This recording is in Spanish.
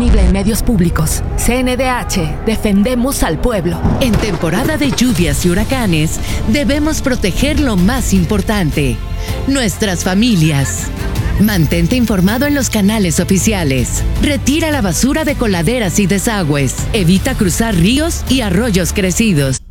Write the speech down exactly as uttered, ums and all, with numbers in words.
disponible en medios públicos. C N D H, defendemos al pueblo. En temporada de lluvias y huracanes, debemos proteger lo más importante: nuestras familias. Mantente informado en los canales oficiales. Retira la basura de coladeras y desagües. Evita cruzar ríos y arroyos crecidos.